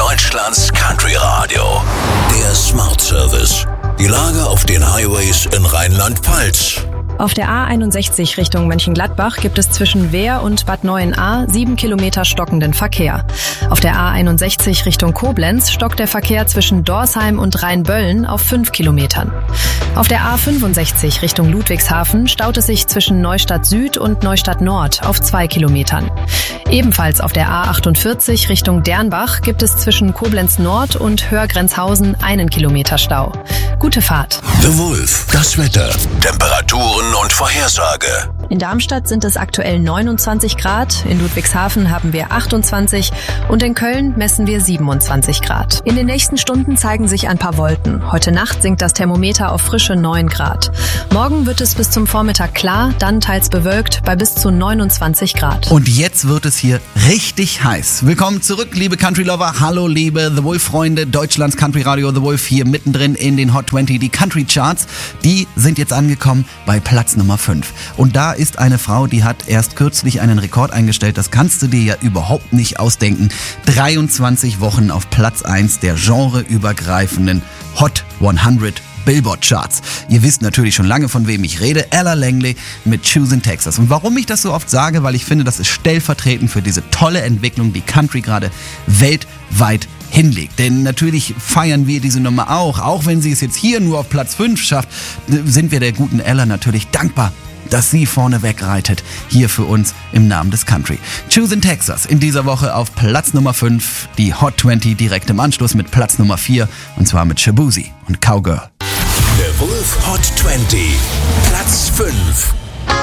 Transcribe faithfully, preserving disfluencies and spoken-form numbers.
Deutschlands Country Radio. Der Smart Service. Die Lage auf den Highways in Rheinland-Pfalz. Auf der A einundsechzig Richtung Mönchengladbach gibt es zwischen Wehr und Bad Neuenahr sieben Kilometer stockenden Verkehr. Auf der A einundsechzig Richtung Koblenz stockt der Verkehr zwischen Dorsheim und Rheinböllen auf fünf Kilometern. Auf der A fünfundsechzig Richtung Ludwigshafen staut es sich zwischen Neustadt Süd und Neustadt Nord auf zwei Kilometern. Ebenfalls auf der A achtundvierzig Richtung Dernbach gibt es zwischen Koblenz Nord und Hörgrenzhausen einen Kilometer Stau. Gute Fahrt. The Wolf, das Wetter, Temperaturen und Vorhersage. In Darmstadt sind es aktuell neunundzwanzig Grad, in Ludwigshafen haben wir achtundzwanzig und in Köln messen wir siebenundzwanzig Grad. In den nächsten Stunden zeigen sich ein paar Wolken. Heute Nacht sinkt das Thermometer auf frische neun Grad. Morgen wird es bis zum Vormittag klar, dann teils bewölkt bei bis zu neunundzwanzig Grad. Und jetzt wird es hier richtig heiß. Willkommen zurück, liebe Country Lover. Hallo, liebe The Wolf-Freunde. Deutschlands Country Radio The Wolf hier mittendrin in den Hot zwanzig. Die Country Charts, die sind jetzt angekommen bei Platz Nummer fünf. Und da ist eine Frau, die hat erst kürzlich einen Rekord eingestellt. Das kannst du dir ja überhaupt nicht ausdenken. dreiundzwanzig Wochen auf Platz eins der genreübergreifenden Hot hundert Billboard Charts. Ihr wisst natürlich schon lange, von wem ich rede. Ella Langley mit Choosing Texas. Und warum ich das so oft sage, weil ich finde, das ist stellvertretend für diese tolle Entwicklung, die Country gerade weltweit hinlegt. Denn natürlich feiern wir diese Nummer auch. Auch wenn sie es jetzt hier nur auf Platz fünf schafft, sind wir der guten Ella natürlich dankbar, dass sie vorne wegreitet, hier für uns im Namen des Country. Choosing Texas in dieser Woche auf Platz Nummer fünf, die Hot zwanzig direkt im Anschluss mit Platz Nummer vier, und zwar mit Shaboozey und Cowgirl. The Wolf Hot zwanzig, Platz fünf.